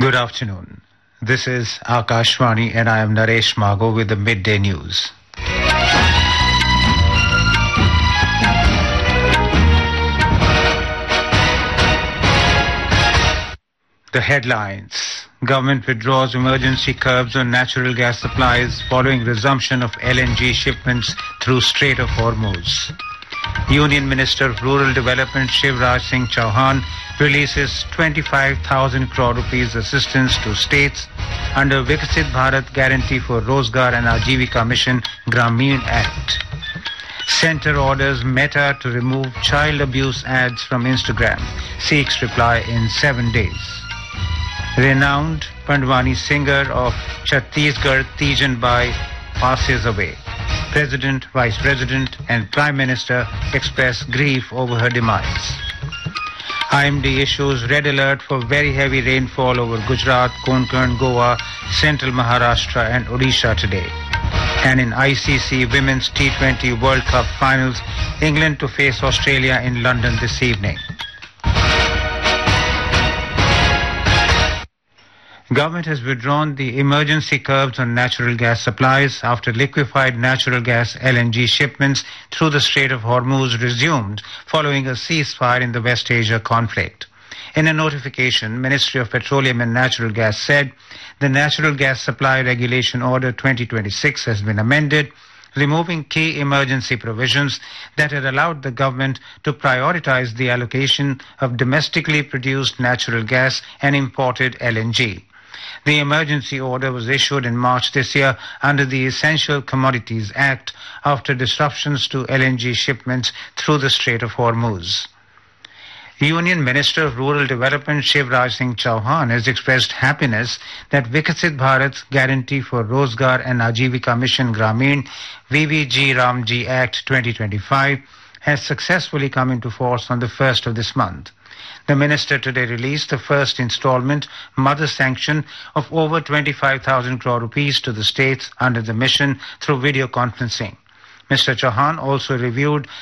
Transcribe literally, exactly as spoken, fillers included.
Good afternoon. This is Akashvani and I am Naresh Mago with the midday news. The headlines. Government withdraws emergency curbs on natural gas supplies following resumption of L N G shipments through Strait of Hormuz. Union Minister of Rural Development Shivraj Singh Chauhan releases twenty-five thousand crore rupees assistance to states under Viksit Bharat Guarantee for Rozgar and Ajivika Mission Grameen Act. Center orders Meta to remove child abuse ads from Instagram, seeks reply in seven days. Renowned Pandwani singer of Chhattisgarh Tijan Bai passes away. President, Vice President and Prime Minister express grief over her demise. I M D issues red alert for very heavy rainfall over Gujarat, Konkan, Goa, Central Maharashtra and Odisha today. And in I C C Women's T twenty World Cup Finals, England to face Australia in London this evening. Government has withdrawn the emergency curbs on natural gas supplies after liquefied natural gas L N G shipments through the Strait of Hormuz resumed following a ceasefire in the West Asia conflict. In a notification, Ministry of Petroleum and Natural Gas said the Natural Gas Supply Regulation Order twenty twenty-six has been amended, removing key emergency provisions that had allowed the government to prioritize the allocation of domestically produced natural gas and imported L N G. The emergency order was issued in March this year under the Essential Commodities Act after disruptions to L N G shipments through the Strait of Hormuz. Union Minister of Rural Development Shivraj Singh Chauhan has expressed happiness that Viksit Bharat Guarantee for Rozgar and Ajivika Mission Grameen V V G Ramji Act twenty twenty-five has successfully come into force on the first of this month. The minister today released the first installment, mother sanction, of over twenty-five thousand crore rupees to the states under the mission through video conferencing. Mister Chauhan also reviewed